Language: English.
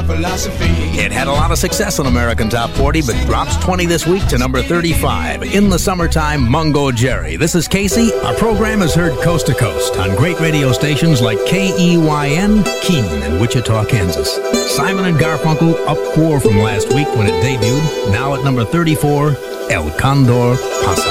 philosophy. It had a lot of success on American Top 40, but drops 20 this week to number 35. In the Summertime, Mungo Jerry. This is Casey. Our program is heard coast to coast on great radio stations like KEYN, Keene in Wichita, Kansas. Simon and Garfunkel up 4 from last week when it debuted. Now at number 34, El Condor Pasa.